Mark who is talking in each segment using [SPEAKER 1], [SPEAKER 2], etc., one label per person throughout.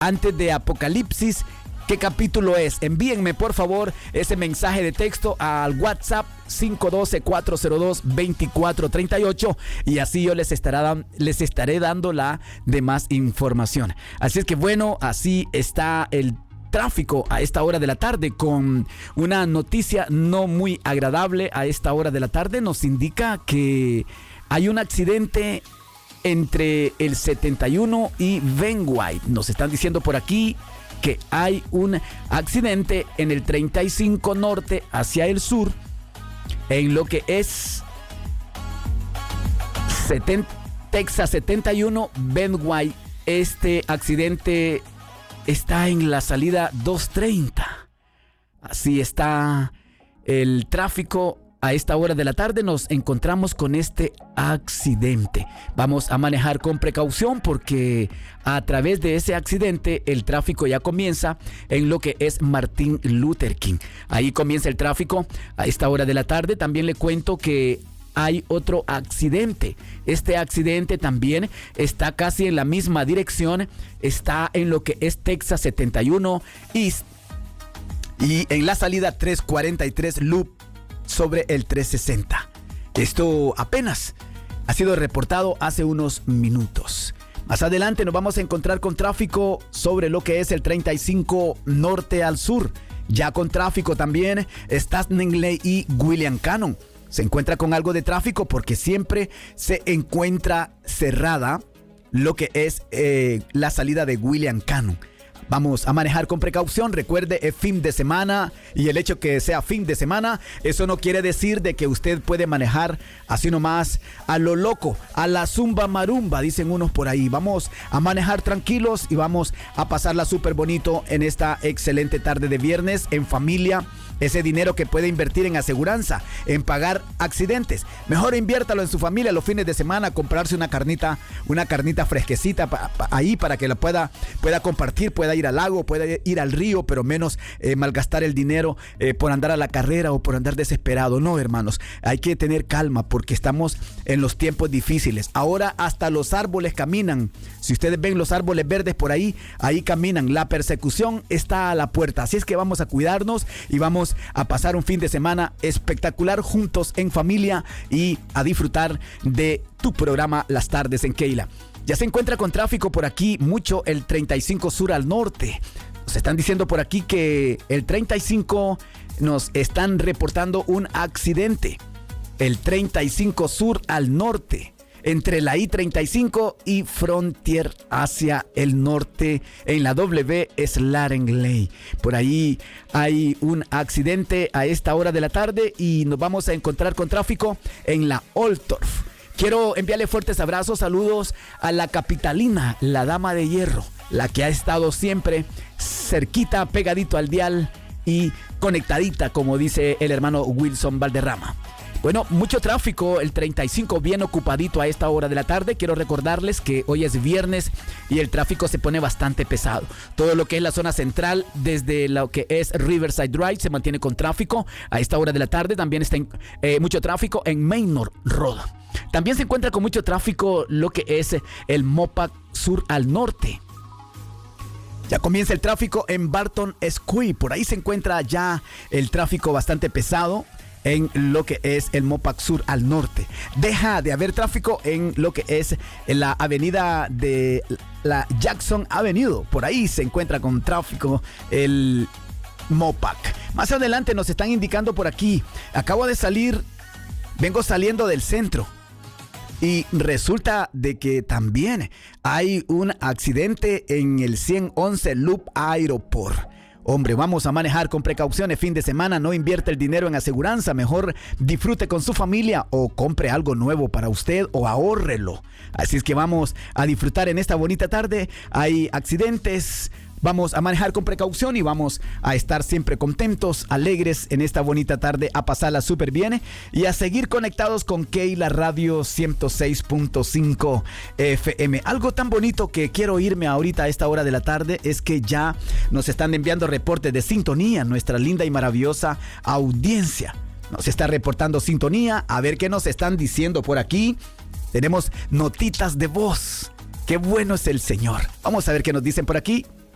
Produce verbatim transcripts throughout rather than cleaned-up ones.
[SPEAKER 1] antes de Apocalipsis. ¿Qué capítulo es? Envíenme por favor ese mensaje de texto al WhatsApp cinco uno dos, cuatro cero dos, dos cuatro tres ocho y así yo les estaré, les estaré dando la demás información. Así es que bueno, así está el tráfico a esta hora de la tarde, con una noticia no muy agradable a esta hora de la tarde. Nos indica que hay un accidente entre el setenta y uno y Ben White. Nos están diciendo por aquí que hay un accidente en el treinta y cinco norte hacia el sur, en lo que es setenta, Texas setenta y uno Ben White. Este accidente está en la salida doscientos treinta. Así está el tráfico a esta hora de la tarde. Nos encontramos con este accidente. Vamos a manejar con precaución porque a través de ese accidente el tráfico ya comienza en lo que es Martin Luther King. Ahí comienza el tráfico a esta hora de la tarde. También le cuento que hay otro accidente. Este accidente también está casi en la misma dirección. Está en lo que es Texas setenta y uno East y en la salida trescientos cuarenta y tres Loop sobre el trescientos sesenta. Esto apenas ha sido reportado hace unos minutos. Más adelante nos vamos a encontrar con tráfico sobre lo que es el treinta y cinco norte al sur. Ya con tráfico también está Stanley y William Cannon. Se encuentra con algo de tráfico porque siempre se encuentra cerrada lo que es eh, la salida de William Cannon. Vamos a manejar con precaución. Recuerde, es fin de semana y el hecho que sea fin de semana, eso no quiere decir de que usted puede manejar así nomás a lo loco, a la zumba marumba, dicen unos por ahí. Vamos a manejar tranquilos y vamos a pasarla súper bonito en esta excelente tarde de viernes en familia. Ese dinero que puede invertir en aseguranza, en pagar accidentes, mejor inviértalo en su familia los fines de semana, comprarse una carnita, una carnita fresquecita pa, pa, ahí para que la pueda, pueda compartir, pueda ir al lago, pueda ir al río, pero menos eh, malgastar el dinero eh, por andar a la carrera o por andar desesperado. No, hermanos, hay que tener calma porque estamos en los tiempos difíciles. Ahora hasta los árboles caminan. Si ustedes ven los árboles verdes por ahí, ahí caminan. La persecución está a la puerta. Así es que vamos a cuidarnos y vamos a pasar un fin de semana espectacular juntos en familia y a disfrutar de tu programa Las Tardes en Keila. Ya se encuentra con tráfico por aquí mucho el treinta y cinco sur al norte. Nos están diciendo por aquí que el treinta y cinco nos están reportando un accidente. El treinta y cinco sur al norte, entre la I treinta y cinco y Frontier hacia el norte en la W Slarengley. Por ahí hay un accidente a esta hora de la tarde y nos vamos a encontrar con tráfico en la Oltorf. Quiero enviarle fuertes abrazos, saludos a la capitalina, la dama de hierro, la que ha estado siempre cerquita, pegadito al dial y conectadita, como dice el hermano Wilson Valderrama. Bueno, mucho tráfico, el treinta y cinco bien ocupadito a esta hora de la tarde. Quiero recordarles que hoy es viernes y el tráfico se pone bastante pesado. Todo lo que es la zona central, desde lo que es Riverside Drive, se mantiene con tráfico a esta hora de la tarde. También está en, eh, mucho tráfico en Manor Road. También se encuentra con mucho tráfico lo que es el Mopac Sur al norte. Ya comienza el tráfico en Barton Square. Por ahí se encuentra ya el tráfico bastante pesado en lo que es el Mopac Sur al norte. Deja de haber tráfico en lo que es la avenida de la Jackson Avenue. Por ahí se encuentra con tráfico el Mopac. Más adelante nos están indicando por aquí. Acabo de salir, vengo saliendo del centro. Y resulta de que también hay un accidente en el ciento once Loop Aeroport. Hombre, vamos a manejar con precauciones fin de semana, no invierta el dinero en aseguranza, mejor disfrute con su familia o compre algo nuevo para usted o ahórrelo. Así es que vamos a disfrutar en esta bonita tarde. Hay accidentes, vamos a manejar con precaución y vamos a estar siempre contentos, alegres en esta bonita tarde, a pasarla súper bien y a seguir conectados con Keila Radio ciento seis punto cinco F M. Algo tan bonito que quiero irme ahorita a esta hora de la tarde es que ya nos están enviando reportes de sintonía, nuestra linda y maravillosa audiencia. Nos está reportando sintonía, a ver qué nos están diciendo por aquí. Tenemos notitas de voz. Qué bueno es el Señor. Vamos a ver qué nos dicen por aquí.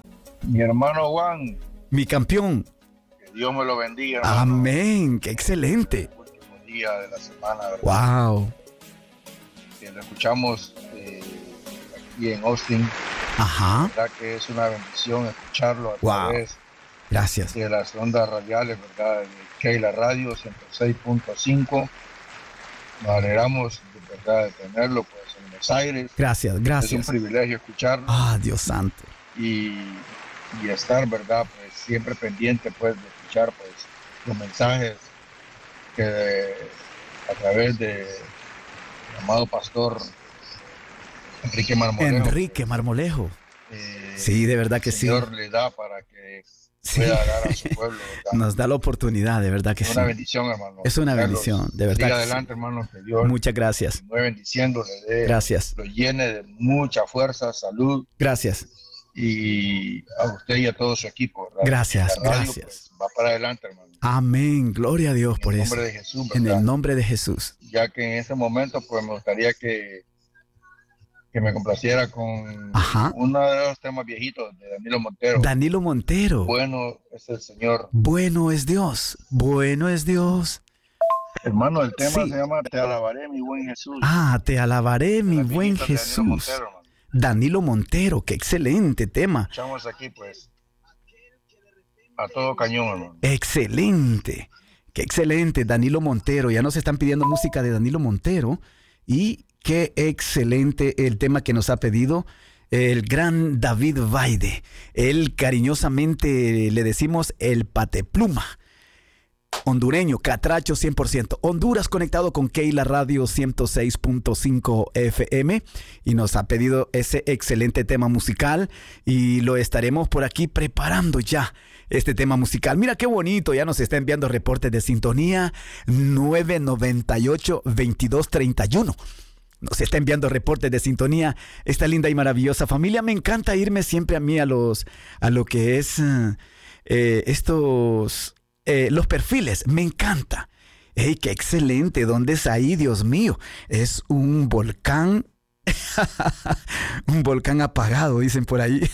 [SPEAKER 2] Mi hermano Juan.
[SPEAKER 1] Mi campeón.
[SPEAKER 2] Que Dios me lo bendiga, hermano.
[SPEAKER 1] Amén, qué excelente.
[SPEAKER 2] El último día de la semana, ¿verdad?
[SPEAKER 1] Wow.
[SPEAKER 2] Que lo escuchamos eh, aquí en Austin.
[SPEAKER 1] Ajá.
[SPEAKER 2] La verdad que es una bendición escucharlo a
[SPEAKER 1] Wow.
[SPEAKER 2] través
[SPEAKER 1] Gracias.
[SPEAKER 2] de las ondas radiales, ¿verdad? De Keila Radio ciento seis punto cinco. Nos alegramos de verdad de tenerlo pues en Buenos Aires.
[SPEAKER 1] Gracias,
[SPEAKER 2] Es un
[SPEAKER 1] gracias.
[SPEAKER 2] privilegio escucharlo
[SPEAKER 1] Ah, Dios santo.
[SPEAKER 2] y, y estar, ¿verdad? Pues siempre pendiente pues de escuchar pues los mensajes que a través de el amado pastor Enrique Marmolejo.
[SPEAKER 1] Enrique Marmolejo.
[SPEAKER 2] eh,
[SPEAKER 1] Sí, de verdad que
[SPEAKER 2] el
[SPEAKER 1] sí.
[SPEAKER 2] Señor le da para que
[SPEAKER 1] Sí.
[SPEAKER 2] pueda dar a su pueblo, ¿verdad?
[SPEAKER 1] Nos da la oportunidad, de verdad que
[SPEAKER 2] Es
[SPEAKER 1] sí.
[SPEAKER 2] una bendición, hermano.
[SPEAKER 1] Es una
[SPEAKER 2] Carlos,
[SPEAKER 1] bendición, de verdad
[SPEAKER 2] siga
[SPEAKER 1] que sí.
[SPEAKER 2] adelante, hermano, que Dios
[SPEAKER 1] Muchas gracias.
[SPEAKER 2] lo bendiciendo, le dé,
[SPEAKER 1] Gracias.
[SPEAKER 2] lo llene de mucha fuerza, salud
[SPEAKER 1] Gracias.
[SPEAKER 2] y a usted y a todo su equipo, ¿verdad?
[SPEAKER 1] Gracias,
[SPEAKER 2] La radio,
[SPEAKER 1] gracias.
[SPEAKER 2] pues, va para adelante, hermano.
[SPEAKER 1] Amén. Gloria a Dios
[SPEAKER 2] En
[SPEAKER 1] por
[SPEAKER 2] el
[SPEAKER 1] eso.
[SPEAKER 2] nombre de Jesús,
[SPEAKER 1] En
[SPEAKER 2] ¿verdad?
[SPEAKER 1] el nombre de Jesús.
[SPEAKER 2] Ya que en ese momento, pues me gustaría que, que me complaciera con
[SPEAKER 1] Ajá.
[SPEAKER 2] uno de los temas viejitos de Danilo Montero.
[SPEAKER 1] Danilo Montero.
[SPEAKER 2] Bueno es el Señor.
[SPEAKER 1] Bueno es Dios. Bueno es Dios.
[SPEAKER 2] Hermano, el tema
[SPEAKER 1] Sí.
[SPEAKER 2] se llama Te alabaré, mi buen Jesús.
[SPEAKER 1] Ah, te alabaré, mi
[SPEAKER 2] La
[SPEAKER 1] buen
[SPEAKER 2] viejita de Danilo
[SPEAKER 1] Jesús.
[SPEAKER 2] Montero, hermano.
[SPEAKER 1] Danilo Montero, qué excelente tema.
[SPEAKER 2] Escuchamos aquí, pues, a todo cañón, hermano.
[SPEAKER 1] Excelente. Qué excelente, Danilo Montero. Ya nos están pidiendo música de Danilo Montero. Y qué excelente el tema que nos ha pedido el gran David Vaide. Él cariñosamente le decimos el patepluma. Hondureño, catracho cien por ciento. Honduras conectado con Keila Radio ciento seis punto cinco F M y nos ha pedido ese excelente tema musical y lo estaremos por aquí preparando ya. Este tema musical. Mira qué bonito, ya nos está enviando reportes de sintonía nueve noventa y ocho, veintidós treinta y uno. Nos está enviando reportes de sintonía esta linda y maravillosa familia. Me encanta irme siempre a mí a los a lo que es eh, estos eh, los perfiles. Me encanta. ¡Ey, qué excelente! ¿Dónde es ahí, Dios mío? Es un volcán. Un volcán apagado, dicen por ahí.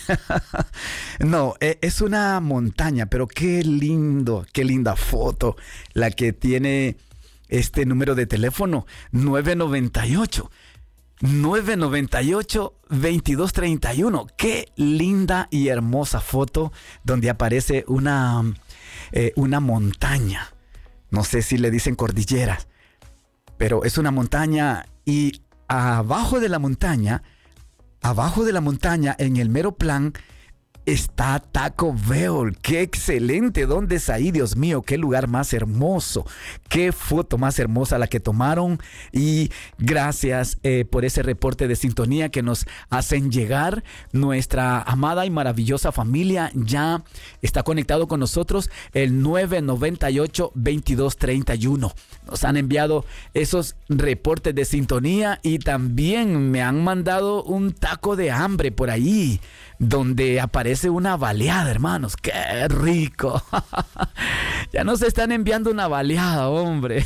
[SPEAKER 1] No, es una montaña, pero qué lindo, qué linda foto la que tiene este número de teléfono nueve noventa y ocho, nueve noventa y ocho, veintidós treinta y uno. Qué linda y hermosa foto donde aparece una, eh, una montaña. No sé si le dicen cordilleras, pero es una montaña y abajo de la montaña, abajo de la montaña, en el mero plan, está Taco Bell. ¡Qué excelente! ¿Dónde es ahí? Dios mío, qué lugar más hermoso. Qué foto más hermosa la que tomaron. Y gracias eh, por ese reporte de sintonía que nos hacen llegar. Nuestra amada y maravillosa familia ya está conectado con nosotros. El nueve noventa y ocho, veintidós treinta y uno. Nos han enviado esos reportes de sintonía y también me han mandado un taco de hambre por ahí, donde aparece una baleada, hermanos. ¡Qué rico! Ya nos están enviando una baleada, hombre.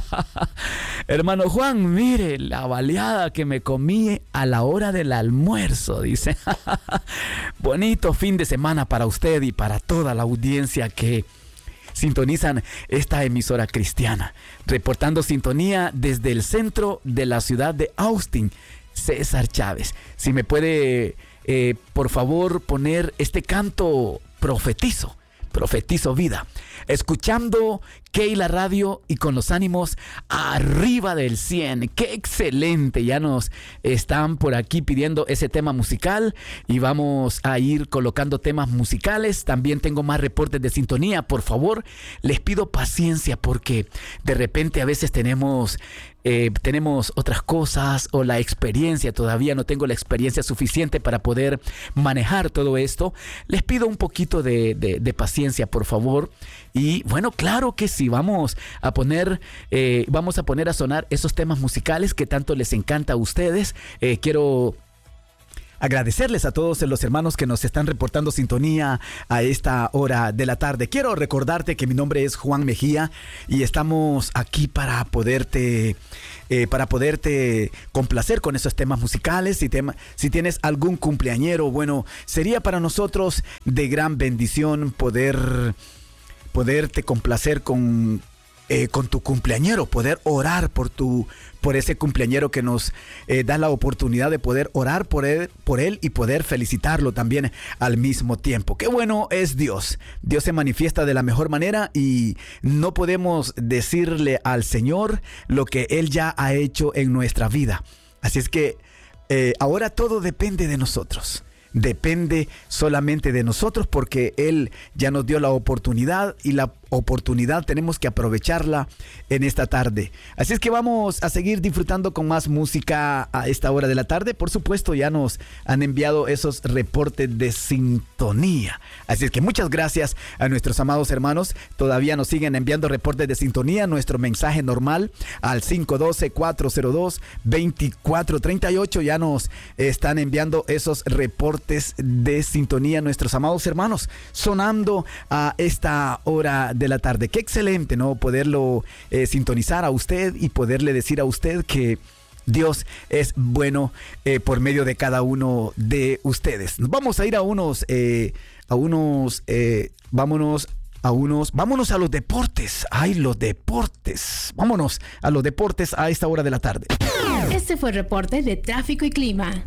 [SPEAKER 1] Hermano Juan, mire, la baleada que me comí a la hora del almuerzo, dice. Bonito fin de semana para usted y para toda la audiencia que sintonizan esta emisora cristiana. Reportando sintonía desde el centro de la ciudad de Austin, César Chávez. Si me puede... Eh, por favor, poner este canto profetizo, profetizo vida, escuchando Keila Radio y con los ánimos arriba del cien. ¡Qué excelente! Ya nos están por aquí pidiendo ese tema musical y vamos a ir colocando temas musicales. También tengo más reportes de sintonía. Por favor, les pido paciencia porque de repente a veces tenemos... Eh, tenemos otras cosas o la experiencia, todavía no tengo la experiencia suficiente para poder manejar todo esto. Les pido un poquito de, de, de paciencia, por favor. Y bueno, claro que sí, vamos a poner, eh, vamos a poner a sonar esos temas musicales que tanto les encanta a ustedes. Eh, quiero agradecerles a todos los hermanos que nos están reportando sintonía a esta hora de la tarde. Quiero recordarte que mi nombre es Juan Mejía y estamos aquí para poderte... Eh, para poderte complacer con esos temas musicales. Si, te, si tienes algún cumpleañero, bueno, sería para nosotros de gran bendición poder poderte complacer con, eh, con tu cumpleañero, poder orar por tu por ese cumpleañero que nos eh, da la oportunidad de poder orar por él, por él y poder felicitarlo también al mismo tiempo. Qué bueno es Dios. Dios se manifiesta de la mejor manera y no podemos decirle al Señor lo que Él ya ha hecho en nuestra vida. Así es que eh, ahora todo depende de nosotros. Depende solamente de nosotros porque Él ya nos dio la oportunidad y la oportunidad tenemos que aprovecharla en esta tarde. Así es que vamos a seguir disfrutando con más música a esta hora de la tarde. Por supuesto, ya nos han enviado esos reportes de sintonía. Así es que muchas gracias a nuestros amados hermanos. Todavía nos siguen enviando reportes de sintonía. Nuestro mensaje normal al cinco uno dos, cuatro cero dos, dos cuatro tres ocho. Ya nos están enviando esos reportes de sintonía nuestros amados hermanos, sonando a esta hora de la tarde. Qué excelente, ¿no? Poderlo eh, sintonizar a usted y poderle decir a usted que Dios es bueno eh, por medio de cada uno de ustedes. Vamos a ir a unos, eh, a unos, eh, vámonos a unos, vámonos a los deportes. Ay, los deportes. Vámonos a los deportes a esta hora de la tarde.
[SPEAKER 3] Este fue el reporte de tráfico y clima.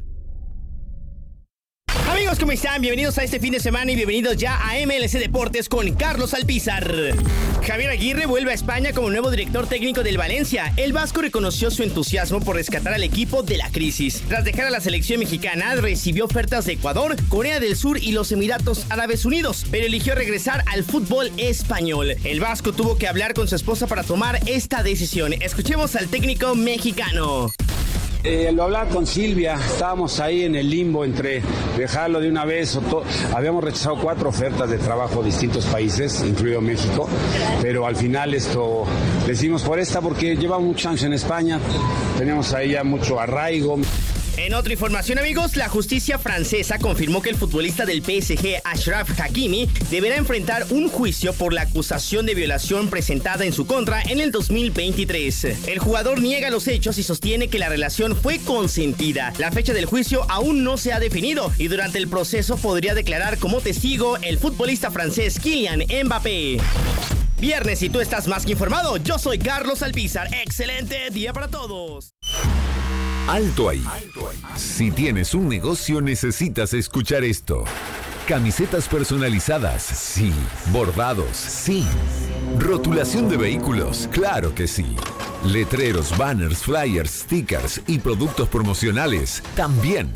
[SPEAKER 4] Amigos, ¿cómo están? Bienvenidos a este fin de semana y bienvenidos ya a M L C Deportes con Carlos Alpizar. Javier Aguirre vuelve a España como nuevo director técnico del Valencia. El vasco reconoció su entusiasmo por rescatar al equipo de la crisis. Tras dejar a la selección mexicana, recibió ofertas de Ecuador, Corea del Sur y los Emiratos Árabes Unidos, pero eligió regresar al fútbol español. El vasco tuvo que hablar con su esposa para tomar esta decisión. Escuchemos al técnico mexicano.
[SPEAKER 5] Eh, lo hablaba con Silvia, estábamos ahí en el limbo entre dejarlo de una vez o to- habíamos rechazado cuatro ofertas de trabajo de distintos países, incluido México, pero al final esto decidimos por esta porque llevamos muchos años en España, teníamos ahí ya mucho arraigo.
[SPEAKER 4] En otra información, amigos, la justicia francesa confirmó que el futbolista del P S G, Achraf Hakimi, deberá enfrentar un juicio por la acusación de violación presentada en su contra en el dos mil veintitrés. El jugador niega los hechos y sostiene que la relación fue consentida. La fecha del juicio aún no se ha definido y durante el proceso podría declarar como testigo el futbolista francés Kylian Mbappé. Viernes y tú estás más que informado. Yo soy Carlos Alpizar. Excelente día para todos.
[SPEAKER 6] Alto ahí. Si tienes un negocio, necesitas escuchar esto. Camisetas personalizadas, sí. Bordados, sí. Rotulación de vehículos, claro que sí. Letreros, banners, flyers, stickers y productos promocionales, también.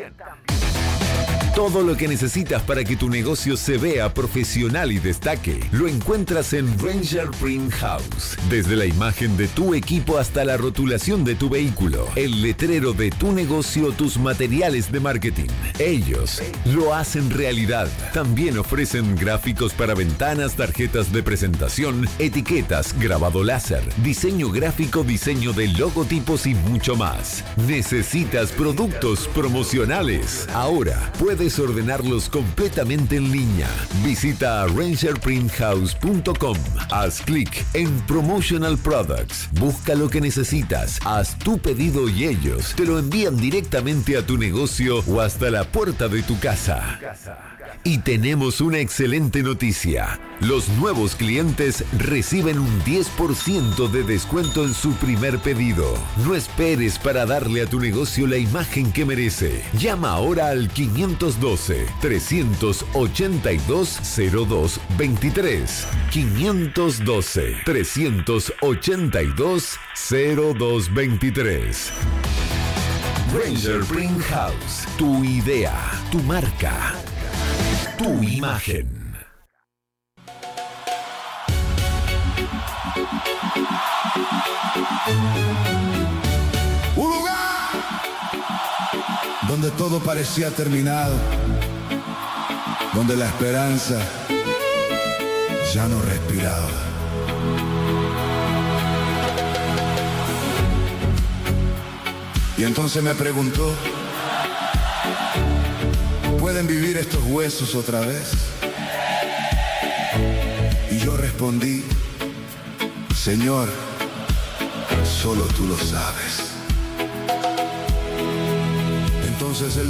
[SPEAKER 6] Todo lo que necesitas para que tu negocio se vea profesional y destaque, lo encuentras en Ranger Print House. Desde la imagen de tu equipo hasta la rotulación de tu vehículo, el letrero de tu negocio, tus materiales de marketing. Ellos lo hacen realidad. También ofrecen gráficos para ventanas, tarjetas de presentación, etiquetas, grabado láser, diseño gráfico, diseño de logotipos y mucho más. ¿Necesitas productos promocionales? Ahora puedes ordenarlos completamente en línea. Visita ranger print house punto com. Haz clic en Promotional Products. Busca lo que necesitas. Haz tu pedido y ellos te lo envían directamente a tu negocio o hasta la puerta de tu casa. Y tenemos una excelente noticia. Los nuevos clientes reciben un diez por ciento de descuento en su primer pedido. No esperes para darle a tu negocio la imagen que merece. Llama ahora al quinientos doce, trescientos ochenta y dos, cero dos veintitrés. quinientos doce, trescientos ochenta y dos, cero dos veintitrés. Ranger Print House. Tu idea, tu marca, tu imagen.
[SPEAKER 7] Un lugar donde todo parecía terminado, donde la esperanza ya no respiraba. Y entonces me preguntó, ¿pueden vivir estos huesos otra vez? Y yo respondí, Señor, solo tú lo sabes. Entonces él